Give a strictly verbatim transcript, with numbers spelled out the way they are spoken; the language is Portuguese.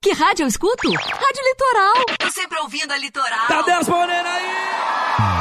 Que rádio eu escuto? Rádio Litoral. Tô sempre ouvindo a Litoral. Tá respondendo aí!